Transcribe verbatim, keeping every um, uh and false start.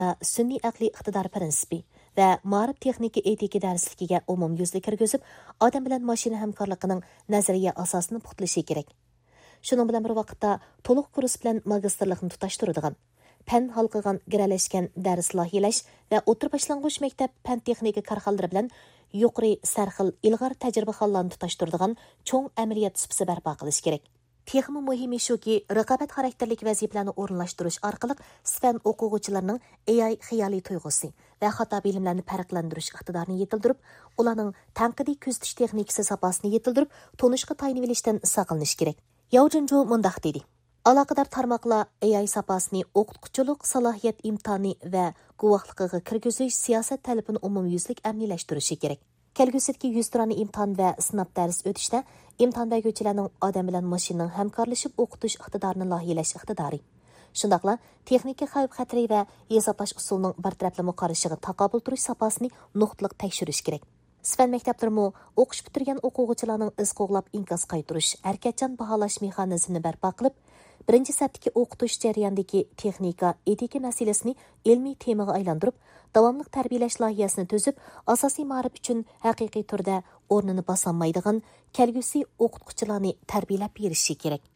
sun'iy aqliy iqtidor prinsipi va ma'rif texnika etika darsligiga umumyuzli kirgizib, odam bilan mashina hamkorligining nazariya asosini puxtalashi kerak. Shuning bilan bir vaqtda to'liq kurs bilan magistrlikni tutashtiradigan, fan halqigan giralashgan dars loyihalash va o'tir boshlang'ich maktab fan texnika korxonalari bilan yuqori sarxil ilg'or tajribaxonlarni tutashtiradigan cho'ng amaliyot supsi barpo qilish kerak. Texmi muhimi shuki, raqobat xarakterlik vazifalarni o'rinlashtirish orqali fan o'quvchilarning A I xiyoliy tuyg'usi va xato bilimlarni farqlantirish iqtidorini yetildirib, ularning tanqidiy kuzatish texnikasi safosini yetildirib, tonishga tayinib olishdan saqlanish kerak. Yaojinju mundaq dedi: Aloqador tarmoqlar A I safosini o'qituvchilik salohiyat imtihoni va guvohligiga kirgizish siyosat talabini umumyuzlik amniylashtirishi kerak. Kelgusidagi yuz turani imtihon va sinab dars o'tishda imtihon beruvchilarning odam bilan mashinaning hamkorlashib o'qitish iqtidorini loyihalash iqtidori. Shundaqla texnika xavf-xatari va hisoblash usulining bartaraflama qarashiga taqobil turish safosini nuqtaliq tekshirish kerak. Sifan maktablarimo o'qish bitirgan o'quvchilarning iz qo'g'lab inkos qaytirish, harakatchan baholash mexanizmini barpo qilib, birinchi satdagi o'qitish jarayonidagi texnika etika masalasini ilmiy temaga aylantirib, davomli tarbiyalash loyihasini tuzib, asosiy ma'rif uchun haqiqiy turda o'rnini bosolmaydigan kelgusi o'qituvchilarni tarbiyalab berishi kerak.